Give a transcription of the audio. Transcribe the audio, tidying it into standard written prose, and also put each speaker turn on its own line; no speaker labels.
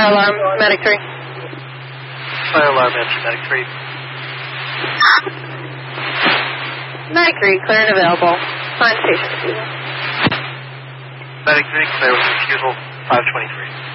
Fire alarm, medic 3.
Fire alarm, answer, medic 3.
Medic 3, clear and available. Find station refusal.
Medic 3, clear with refusal, 523.